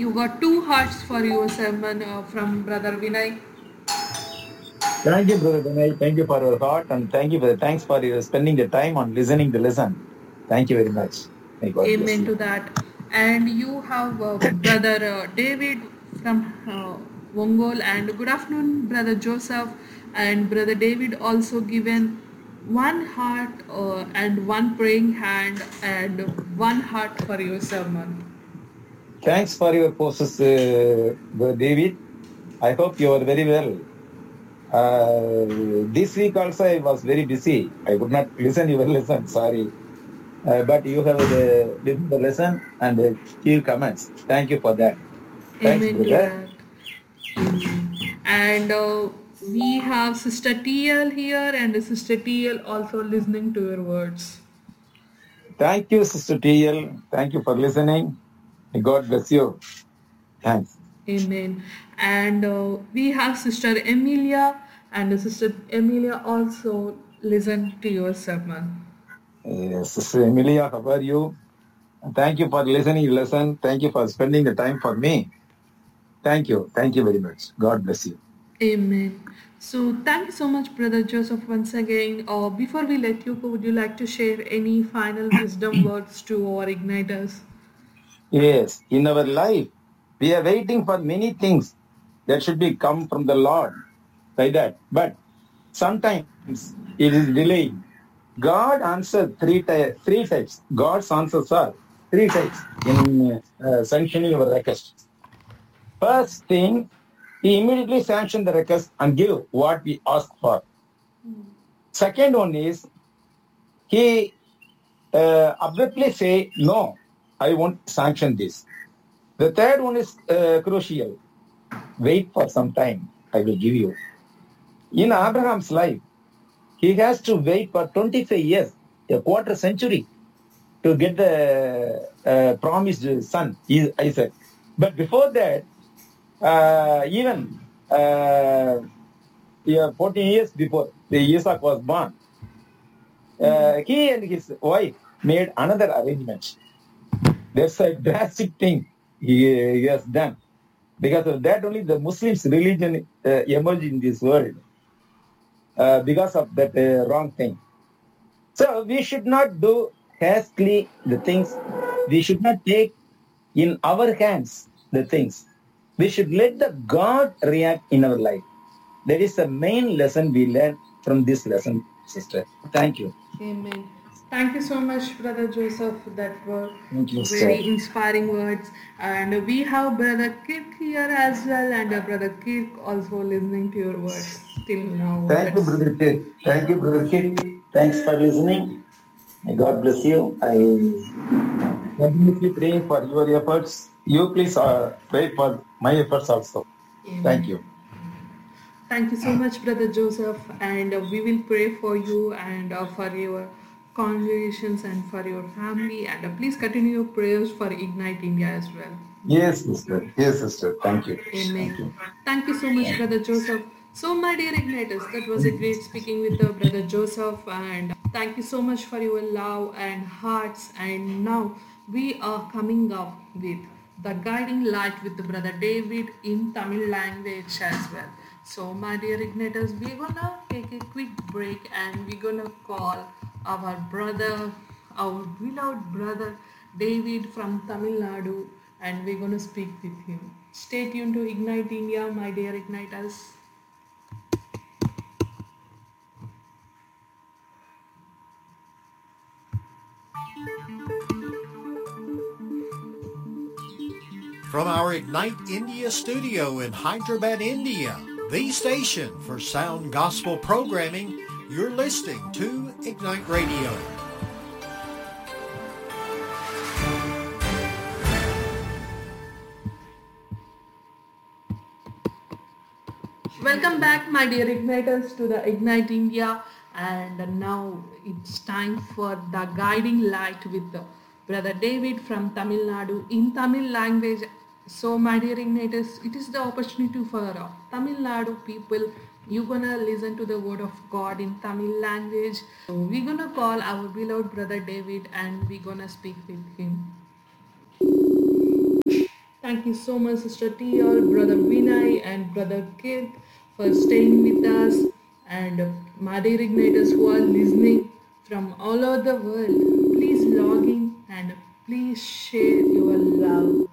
you got two hearts for your sermon from Brother Vinay. Thank you, Brother Vinay. Thank you for your heart and thank you for thanks for your spending the time on listening the lesson. Thank you very much. May God bless Amen you. to that. And you have Brother David from Wongol, and good afternoon, Brother Joseph, and Brother David also given one heart and one praying hand and one heart for your sermon. Thanks for your posts, Brother David. I hope you are very well. This week also I was very busy. I could not listen your lesson. Sorry. But you have listened the lesson and few comments. Thank you for that. Thanks, Amen to brother. that. Amen. And we have Sister TL here, and Sister TL also listening to your words. Thank you, Sister TL. Thank you for listening. May God bless you. Thanks. Amen. And we have Sister Emilia, and Sister Emilia also listen to your sermon. Sister Emilia, how are you? Thank you for listening to lesson. Thank you for spending the time for me. Thank you. Thank you very much. God bless you. Amen. So thank you so much, Brother Joseph, once again. Before we let you go, would you like to share any final wisdom words to our igniters? Yes, in our life, we are waiting for many things that should be come from the Lord, like that. But sometimes it is delayed. God answered three types. God's answers are three types in sanctioning our request. First thing, He immediately sanction the request and give what we ask for. Second one is He abruptly say, no, I won't sanction this. The third one is crucial. Wait for some time. I will give you. In Abraham's life, he has to wait for 25 years, a quarter century, to get the promised son, Isaac. But before that, even 14 years before Isaac was born, he and his wife made another arrangement. That's a drastic thing he has done. Because of that only the Muslims religion emerged in this world. Because of that wrong thing. So we should not do hastily the things. We should not take in our hands the things. We should let the God react in our life. That is the main lesson we learn from this lesson, sister. Thank you. Amen. Thank you so much, Brother Joseph. That were Thank you, sir. very inspiring words. And we have Brother Kirk here as well, and Brother Kirk also listening to your words till now. Thank you, Brother Kid. Thank you, Brother Kid. Thanks for listening. May God bless you. I continuously praying for your efforts. You please pray for my efforts also. Amen. Thank you. Thank you so much, Brother Joseph, and we will pray for you and for your congregations and for your family. And please continue your prayers for Ignite India as well. Yes, sister. Yes, sister. Thank you. Amen. Thank you so much, Brother Joseph. So, my dear Igniters, that was a great speaking with Brother Joseph, and thank you so much for your love and hearts. And now we are coming up with the guiding light with Brother David in Tamil language as well. So, my dear Igniters, we're gonna take a quick break and we're gonna call our brother, our beloved brother David from Tamil Nadu, and we're going to speak with him. Stay tuned to Ignite India, my dear Igniters. From our Ignite India studio in Hyderabad, India, the station for sound gospel programming, you're listening to Ignite Radio. Welcome back, my dear Igniters, to the Ignite India. And now it's time for the guiding light with the Brother David from Tamil Nadu in Tamil language. So, my dear Igniters, it is the opportunity for Tamil Nadu people. You're gonna listen to the word of God in Tamil language. So we're gonna call our beloved brother David and we're gonna speak with him. Thank you so much, Sister TL, Brother Vinay, and Brother Kirk for staying with us, and my dear igniters who are listening from all over the world. Please log in and please share your love.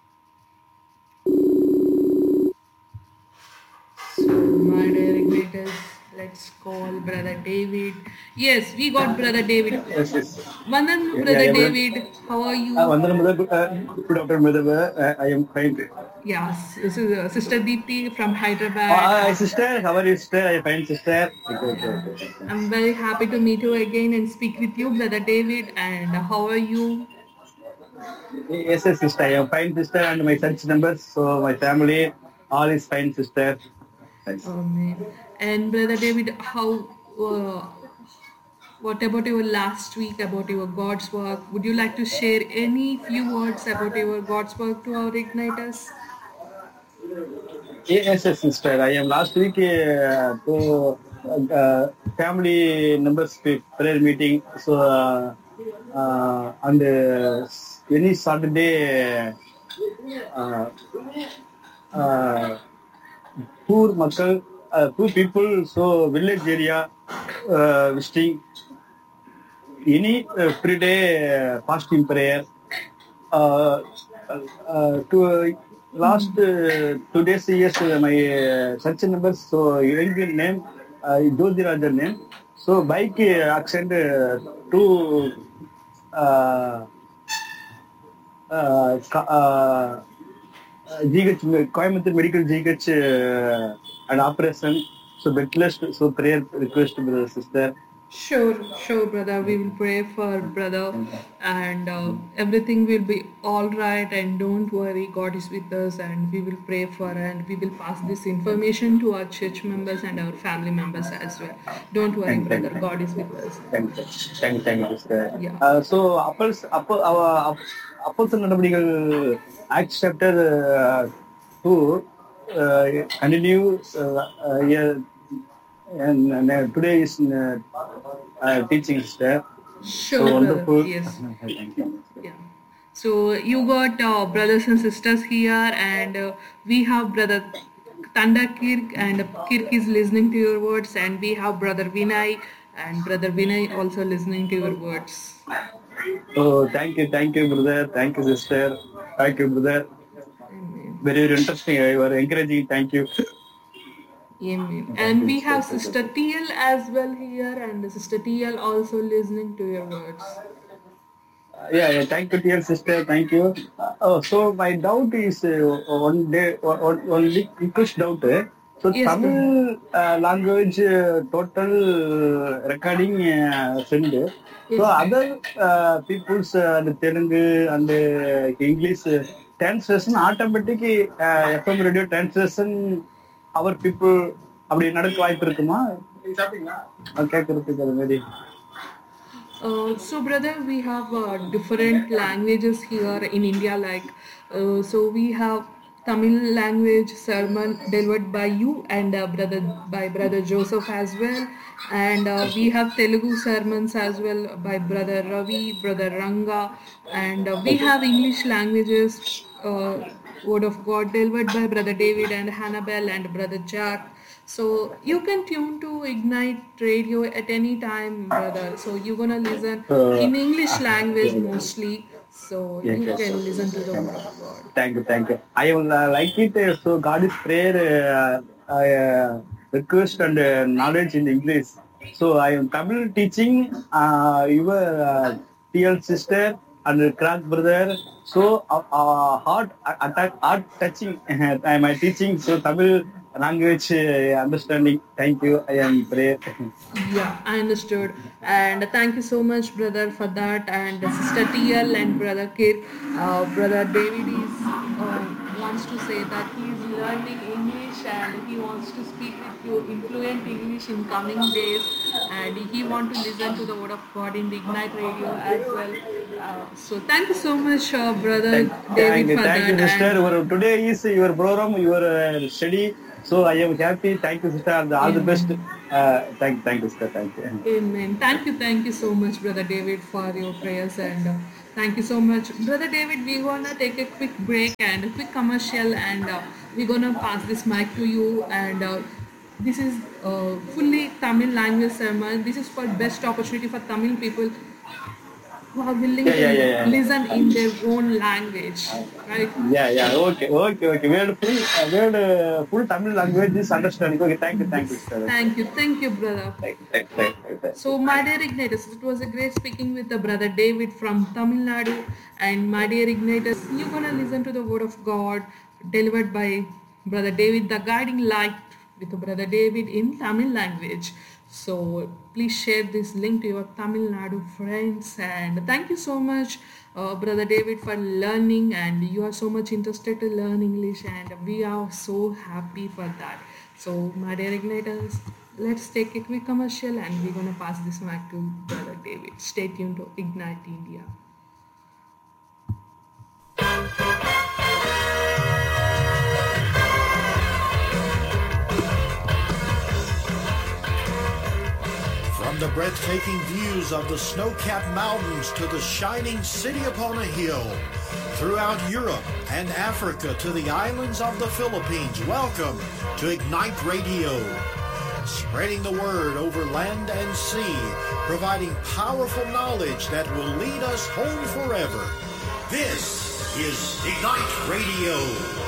So, my dear igniters, let's call Brother David. Yes, we got Brother David. Yes, yes. Vandan, Yeah, Brother yeah, brother. David, how are you? Vandanam, brother. Good afternoon, brother. I am fine. Yes, this is Sister Deepthi from Hyderabad. Hi, sister. How are you, sister? I am fine, sister. Okay. I'm very happy to meet you again and speak with you, Brother David. And how are you? Yes, sister. I am fine, sister, and my church members, so my family, all is fine, sister. Thanks. Amen. And Brother David, how? What about your last week about your God's work? Would you like to share any few words about your God's work to our igniters? Yes, sister. I am last week to family members prayer meeting. So on the any Saturday, poor makal, poor people, so village area visiting. Any everyday fasting prayer. To last 2 days, yes, my church members, so Indian name, Jodhiraja name. So bike accident to GH, Coimbatore Medical GH an operation. So bedless, so prayer request, brother, sister. Sure, brother. We will pray for brother, and everything will be all right. And don't worry, God is with us, and we will pray for, and we will pass this information to our church members and our family members as well. Don't worry, brother. God is with us. Thank you, sister. Yeah. So, Apostles Nadapadigal Acts chapter 2 continue. And today is teaching, sister. Sure, So brother. wonderful. Yes. Thank you. Yeah. So you got brothers and sisters here, and we have brother Tanda Kirk, and Kirk is listening to your words, and we have brother Vinay, and brother Vinay also listening to your words. Oh, thank you, brother. Thank you, sister. Thank you, brother. Amen. Very interesting. You are encouraging. Thank you. Amen. And we have Sister TL as well here, and Sister TL also listening to your words. Yeah. Thank you, dear sister. Thank you. So my doubt is one quick doubt. So Yes, Tamil language total recording send. So Yes. other people's and Telugu and English translation automatically FM radio translation our people அப்படி நடக்க வாய்ப்பு இருக்குமா? கேட்கறதுக்கு அது மாதிரி. So brother, we have different languages here in India, like so we have Tamil language sermon delivered by you and brother Joseph as well, and we have Telugu sermons as well by brother Ravi, brother Ranga, and we have English languages word of God delivered by brother David and Hannibal and brother Jack. So you can tune to Ignite Radio at any time, brother. So you're gonna listen in English language mostly. So you can listen to the word of God. Thank you. I will like it. So God is prayer request and knowledge in English. So I am Tamil teaching your TL sister and crack brother. So heart touching. I am teaching. So Tamil language understanding. Thank you. I am prayer. Yeah, I understood. And thank you so much, brother, for that. And Sister TL and brother Kir, brother David is wants to say that he is learning English and he wants to speak with you in fluent English in coming days. And he wants to listen to the word of God in the Ignite Radio as well. So thank you so much, brother David, for thank you, that. sister. Today is your program, your study. So I am happy. Thank you, sister. All the best. Thank you, sister. Thank you. Amen. Thank you so much, brother David, for your prayers, and Thank you so much, Brother David. We're gonna take a quick break and a quick commercial, and we're gonna pass this mic to you. And this is fully Tamil language sermon. This is for best opportunity for Tamil people who are willing to listen in their own language, right? We had full Tamil language is understanding. Okay, thank you, sir. Thank you, brother. So, my dear Ignatius, it was a great speaking with the brother David from Tamil Nadu. And my dear Ignatius, you're gonna listen to the word of God delivered by brother David, the guiding light with the brother David in Tamil language. So please share this link to your Tamil Nadu friends, and thank you so much, brother David, for learning, and you are so much interested to learn English, and we are so happy for that. So my dear Igniters, let's take a quick commercial and we're gonna pass this mic to brother David. Stay tuned to Ignite India. From the breathtaking views of the snow-capped mountains to the shining city upon a hill, throughout Europe and Africa to the islands of the Philippines, welcome to Ignite Radio. Spreading the word over land and sea, providing powerful knowledge that will lead us home forever. This is Ignite Radio.